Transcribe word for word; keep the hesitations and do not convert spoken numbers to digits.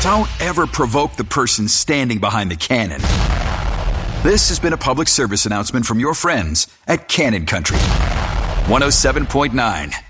Don't ever provoke the person standing behind the cannon. This has been a public service announcement from your friends at Cannon Country. one oh seven point nine